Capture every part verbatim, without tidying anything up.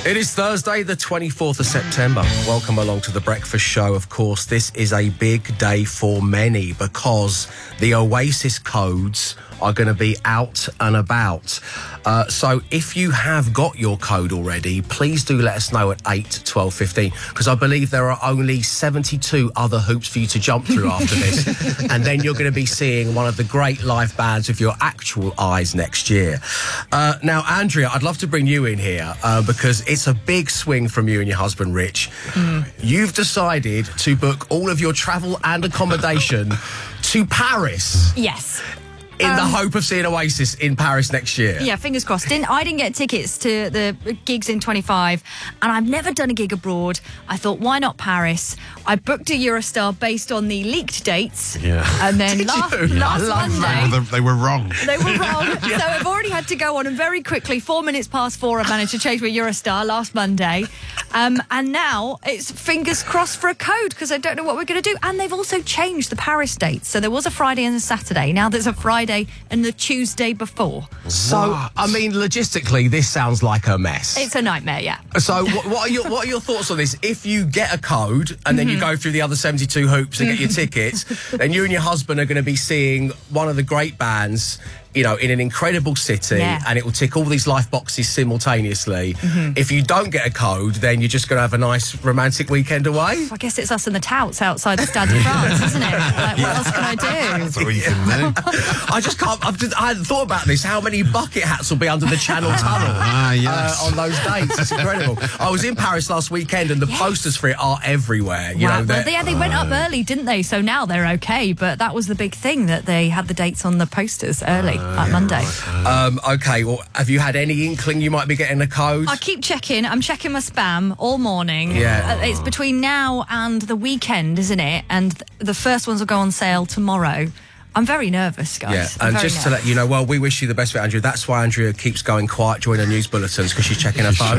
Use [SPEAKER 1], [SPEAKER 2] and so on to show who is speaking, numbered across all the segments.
[SPEAKER 1] It is Thursday, the twenty-fourth of September. Welcome along to The Breakfast Show. Of course, this is a big day for many because the Oasis codes are going to be out and about. Uh, so if you have got your code already, please do let us know at eight, twelve, fifteen, because I believe there are only seventy-two other hoops for you to jump through after this. And then you're going to be seeing one of the great live bands with your actual eyes next year. Uh, now, Andrea, I'd love to bring you in here uh, because it's a big swing from you and your husband, Rich. Mm. You've decided to book all of your travel and accommodation to Paris.
[SPEAKER 2] Yes.
[SPEAKER 1] In um, the hope of seeing Oasis in Paris next year.
[SPEAKER 2] Yeah, fingers crossed. Didn't, I didn't get tickets to the gigs in twenty-five, and I've never done a gig abroad. I thought, why not Paris? I booked a Eurostar based on the leaked dates.
[SPEAKER 3] Yeah.
[SPEAKER 2] And then
[SPEAKER 1] Did
[SPEAKER 2] last,
[SPEAKER 1] you?
[SPEAKER 2] last Monday...
[SPEAKER 3] Well, they were wrong.
[SPEAKER 2] They were wrong. Yeah. So I've already had to go on, and very quickly, four minutes past four, I managed to change my Eurostar last Monday. Um, and now it's fingers crossed for a code, because I don't know what we're going to do. And they've also changed the Paris dates. So there was a Friday and a Saturday. Now there's a Friday and the Tuesday before.
[SPEAKER 1] So,
[SPEAKER 3] What?
[SPEAKER 1] I mean, logistically, this sounds like a mess.
[SPEAKER 2] It's a nightmare, yeah.
[SPEAKER 1] So what, what, are your, what are your thoughts on this? If you get a code and then mm-hmm. you go through the other seventy-two hoops and get your tickets, then you and your husband are going to be seeing one of the great bands, you know, in an incredible city,
[SPEAKER 2] yeah.
[SPEAKER 1] and it will tick all these life boxes simultaneously. Mm-hmm. If you don't get a code, then you're just going to have a nice romantic weekend away.
[SPEAKER 2] I guess it's us and the touts outside the Stade de France, isn't it? Like,
[SPEAKER 1] yeah.
[SPEAKER 2] What else can I do?
[SPEAKER 3] That's all you can do.
[SPEAKER 1] I just can't. I've just, I hadn't thought about this. How many bucket hats will be under the Channel Tunnel
[SPEAKER 3] ah, yes.
[SPEAKER 1] uh, on those dates? It's incredible. I was in Paris last weekend, and the yes. posters for it are everywhere. You
[SPEAKER 2] wow.
[SPEAKER 1] know,
[SPEAKER 2] well, yeah, they went up early, didn't they? So now they're okay. But that was the big thing, that they had the dates on the posters early. Uh, Like Monday.
[SPEAKER 1] Um, okay, well, have you had any inkling you might be getting a code?
[SPEAKER 2] I keep checking. I'm checking my spam all morning.
[SPEAKER 1] Yeah.
[SPEAKER 2] Uh, it's between now and the weekend, isn't it? And th- the first ones will go on sale tomorrow. I'm very nervous, guys.
[SPEAKER 1] Yeah,
[SPEAKER 2] I'm
[SPEAKER 1] and
[SPEAKER 2] very
[SPEAKER 1] just
[SPEAKER 2] nervous.
[SPEAKER 1] to let you know, well, we wish you the best for Andrea. That's why Andrea keeps going quiet during her news bulletins, because she's checking her phone.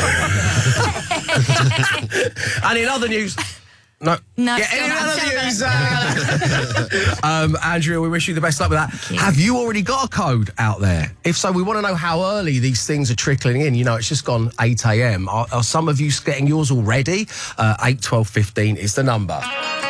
[SPEAKER 1] And in other news... No.
[SPEAKER 2] No,
[SPEAKER 1] yeah,
[SPEAKER 2] still
[SPEAKER 1] any
[SPEAKER 2] not.
[SPEAKER 1] other news? Uh, um, Andrea, we wish you the best luck with that.
[SPEAKER 2] You.
[SPEAKER 1] Have you already got a code out there? If so, we want to know how early these things are trickling in. You know, it's just gone eight a m. Are, are some of you getting yours already? Uh, eight, twelve, fifteen is the number.